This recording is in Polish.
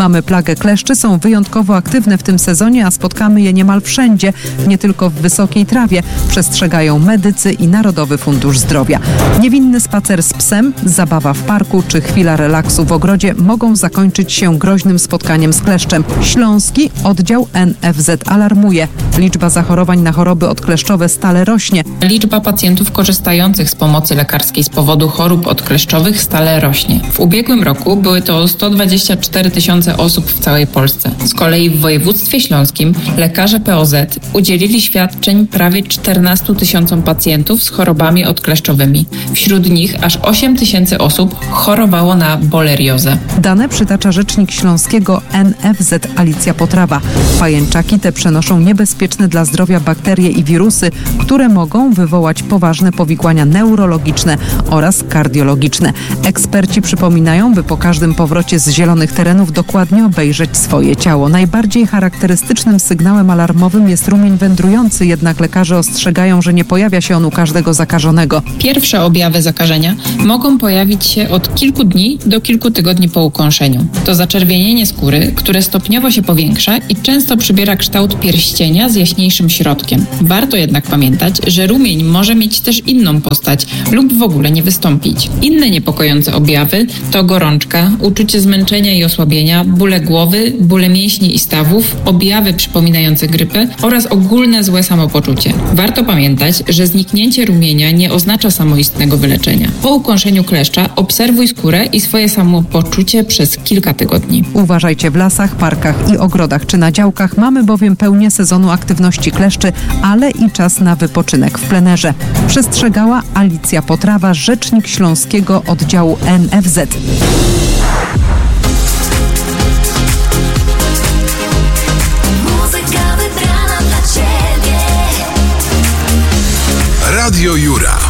Mamy plagę kleszczy są wyjątkowo aktywne w tym sezonie, a spotkamy je niemal wszędzie, nie tylko w wysokiej trawie, przestrzegają medycy i Narodowy Fundusz Zdrowia. Niewinny spacer z psem, zabawa w parku czy chwila relaksu w ogrodzie mogą zakończyć się groźnym spotkaniem z kleszczem. Śląski oddział NFZ alarmuje. Liczba zachorowań na choroby odkleszczowe stale rośnie. Liczba pacjentów korzystających z pomocy lekarskiej z powodu chorób odkleszczowych stale rośnie. W ubiegłym roku były to 124 tysiące osób w całej Polsce. Z kolei w województwie śląskim lekarze POZ udzielili świadczeń prawie 14 tysiącom pacjentów z chorobami odkleszczowymi. Wśród nich aż 8 tysięcy osób chorowało na boleriozę. Dane przytacza rzecznik śląskiego NFZ Alicja Potrawa. Pajęczaki te przenoszą niebezpieczne dla zdrowia bakterie i wirusy, które mogą wywołać poważne powikłania neurologiczne oraz kardiologiczne. Eksperci przypominają, by po każdym powrocie z zielonych terenów dokładnie obejrzeć swoje ciało. Najbardziej charakterystycznym sygnałem alarmowym jest rumień wędrujący, jednak lekarze ostrzegają, że nie pojawia się on u każdego zakażonego. Pierwsze objawy zakażenia mogą pojawić się od kilku dni do kilku tygodni po ukąszeniu. To zaczerwienienie skóry, które stopniowo się powiększa i często przybiera kształt pierścienia z jaśniejszym środkiem. Warto jednak pamiętać, że rumień może mieć też inną postać lub w ogóle nie wystąpić. Inne niepokojące objawy to gorączka, uczucie zmęczenia i osłabienia, bóle głowy, bóle mięśni i stawów, objawy przypominające grypę oraz ogólne złe samopoczucie. Warto pamiętać, że zniknięcie rumienia nie oznacza samoistnego wyleczenia. Po ukąszeniu kleszcza obserwuj skórę i swoje samopoczucie przez kilka tygodni. Uważajcie w lasach, parkach i ogrodach czy na działkach. Mamy bowiem pełnię sezonu aktywności kleszczy, ale i czas na wypoczynek w plenerze. Przestrzegała Alicja Potrawa, rzecznik śląskiego oddziału NFZ. Muzyka wybrana dla Ciebie. Radio Jura.